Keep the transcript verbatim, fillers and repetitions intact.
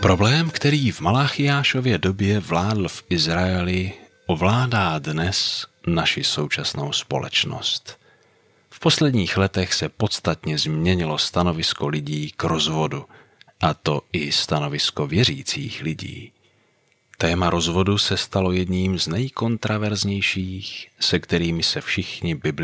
Problém, který v Malachiášově době vládl v Izraeli, ovládá dnes naši současnou společnost. V posledních letech se podstatně změnilo stanovisko lidí k rozvodu, a to i stanovisko věřících lidí. Téma rozvodu se stalo jedním z nejkontraverznějších, se kterými se všichni biblické